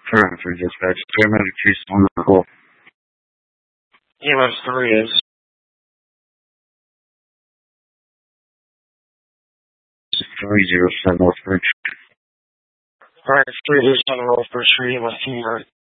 Current for dispatch. Paramedic Chief's on the call. EMS 3 is 307 Northbridge. Alright, 3 is on Northbridge Street, EMS 2